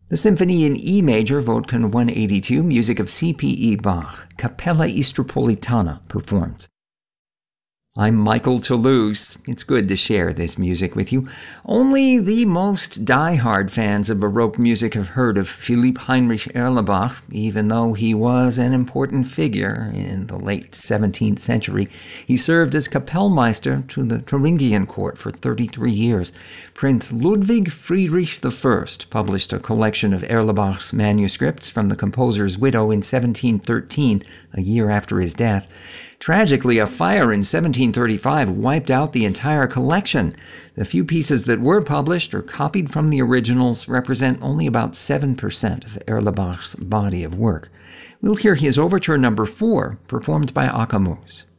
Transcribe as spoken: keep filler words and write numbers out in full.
The Symphony in E major, Vodkan one eighty-two, music of C P E Bach, Capella Istropolitana performed. I'm Michael Toulouse. It's good to share this music with you. Only the most die-hard fans of Baroque music have heard of Philipp Heinrich Erlebach, even though he was an important figure in the late seventeenth century. He served as Kapellmeister to the Thuringian court for thirty-three years. Prince Ludwig Friedrich the First published a collection of Erlebach's manuscripts from the composer's widow in seventeen thirteen, a year after his death. Tragically, a fire in seventeen thirty-five wiped out the entire collection. The few pieces that were published or copied from the originals represent only about seven percent of Erlebach's body of work. We'll hear his overture number four, performed by Akamoos.